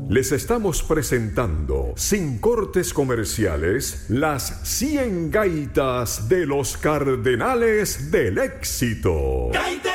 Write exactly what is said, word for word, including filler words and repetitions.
Les estamos presentando, sin cortes comerciales, las cien gaitas de los Cardenales del Éxito. ¡Gaita!